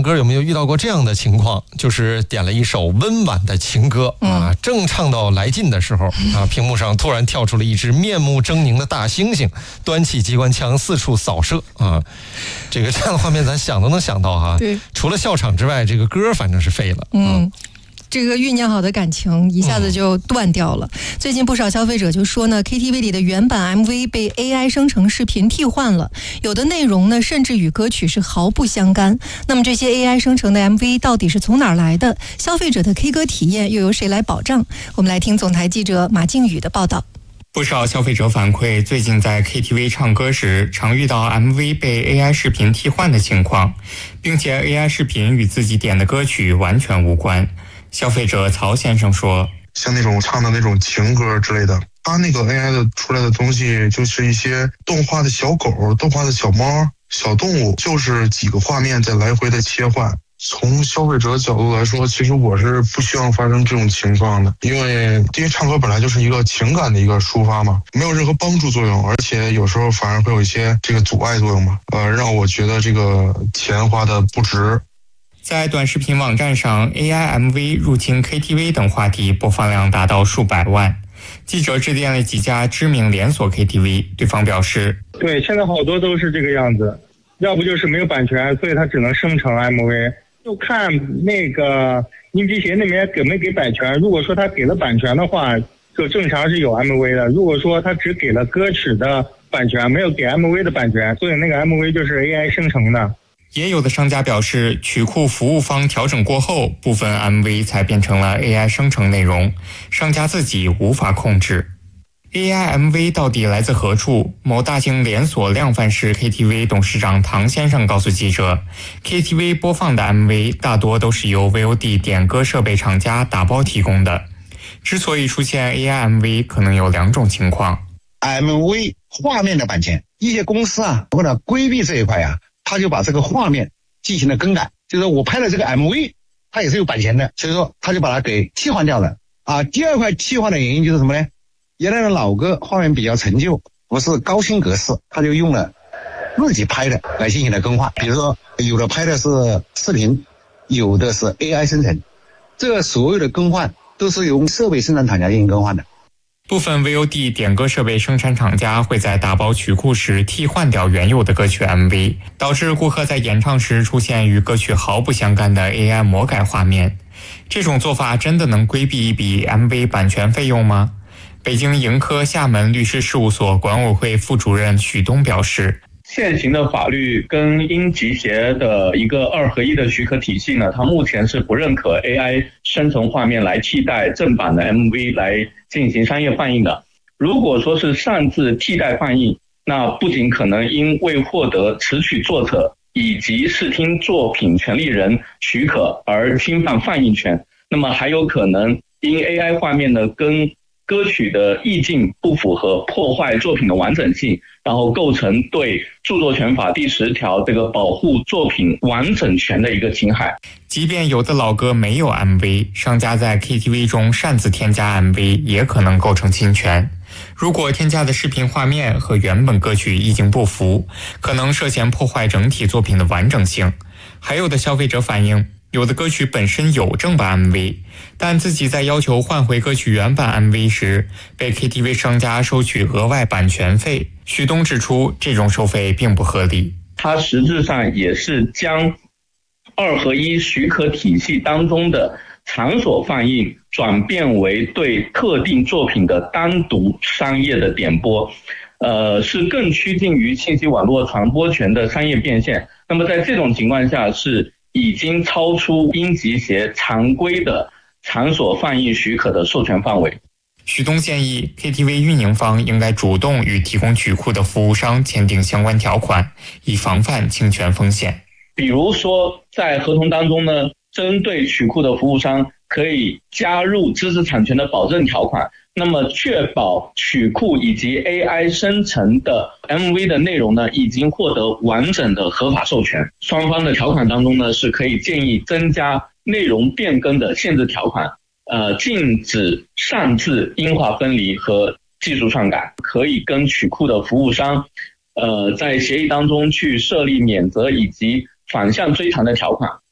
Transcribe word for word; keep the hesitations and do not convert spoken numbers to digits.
歌有没有遇到过这样的情况？就是点了一首温婉的情歌啊， 嗯、 正唱到来劲的时候啊，屏幕上突然跳出了一只面目狰狞的大猩猩，端起机关枪四处扫射啊！这个这样的画面咱想都能想到哈。 对， 除了笑场之外，这个歌反正是废了。 嗯。这个酝酿好的感情一下子就断掉了。嗯、最近不少消费者就说呢 ，K T V 里的原版 M V 被 A I 生成视频替换了，有的内容呢甚至与歌曲是毫不相干。那么这些 A I 生成的 M V 到底是从哪儿来的？消费者的 K 歌体验又由谁来保障？我们来听总台记者马靖宇的报道。 不少消费者反馈，最近在 K T V 唱歌时，常遇到 M V 被 A I 视频替换的情况，并且 A I 视频与自己点的歌曲完全无关。消费者曹先生说， 像那种唱的那种情歌之类的，他那个 A I 的出来的东西就是一些动画的小狗、动画的小猫、小动物，就是几个画面在来回的切换。从消费者角度来说，其实我是不希望发生这种情况的，因为因为唱歌本来就是一个情感的一个抒发嘛，没有任何帮助作用，而且有时候反而会有一些这个阻碍作用嘛，呃，让我觉得这个钱花的不值。 在短视频网站上 ，A I M V 入侵 K T V 等话题播放量达到数百万。记者致电了几家知名连锁 K T V， 对方表示， 对，现在好多都是这个样子，要不就是没有版权，所以它只能生成 M V， 就看那个音机协那边给没给版权。如果说他给了版权的话，就正常是有 M V 的。如果说他只给了歌曲的版权，没有给 M V 的版权，所以那个 M V 就是 A I 生成的。 也有的商家表示，曲库服务方调整过后，部分 M V 才变成了 A I 生成内容，商家自己无法控制。A I M V 到底来自何处？某大型连锁量贩式 K T V 董事长唐先生告诉记者 ，K T V 播放的 M V 大多都是由 V O D 点歌设备厂家打包提供的。之所以出现 A I M V， 可能有两种情况。 M V 画面的版权，一些公司啊，为了规避这一块啊，他就把这个画面进行了更改，就是我拍的这个 M V， 它也是有版权的，所以说他就把它给替换掉了啊。第二块替换的原因就是什么呢？原来的老歌画面比较陈旧，不是高清格式，他就用了自己拍的来进行了更换。比如说，有的拍的是视频，有的是 A I 生成，这个所有的更换都是由设备生产厂家进行更换的。 部分 V O D 点歌设备生产厂家会在打包曲库时替换掉原有的歌曲 M V， 导致顾客在演唱时出现与歌曲毫不相干的 A I 魔改画面。这种做法真的能规避一笔 M V 版权费用吗？北京盈科厦门律师事务所管委会副主任许东表示， 现行的法律跟音集协的一个二合一的许可体系呢，它目前是不认可 A I 生成画面来替代正版的 M V 来进行商业放映的。如果说是擅自替代放映，那不仅可能因未获得词曲作者以及视听作品权利人许可而侵犯放映权，那么还有可能因 A I 画面呢跟歌曲的意境不符合，破坏作品的完整性，然后构成对著作权法第十条这个保护作品完整权的一个侵害。 即便有的老歌没有 M V， 商家在 K T V 中擅自添加 M V 也可能构成侵权。如果添加的视频画面和原本歌曲意境不符，可能涉嫌破坏整体作品的完整性。还有的消费者反映，有的歌曲本身有正版 M V， 但自己在要求换回歌曲原版 M V 时，被 K T V 商家收取额外版权费。许东指出，这种收费并不合理。 它实质上也是将二合一许可体系当中的场所放映转变为对特定作品的单独商业的点播，呃，是更趋近于信息网络传播权的商业变现。那么在这种情况下，是已经超出音集协常规的场所放映许可的授权范围。 许东建议 K T V 运营方应该主动与提供曲库的服务商签订相关条款，以防范侵权风险。 比如说在合同当中呢，针对曲库的服务商可以加入知识产权的保证条款，那么确保曲库以及 A I 生成的 M V 的内容呢已经获得完整的合法授权。双方的条款当中呢是可以建议增加内容变更的限制条款，呃，禁止擅自音画分离和技术篡改，可以跟曲库的服务商呃，在协议当中去设立免责以及反向追偿的条款。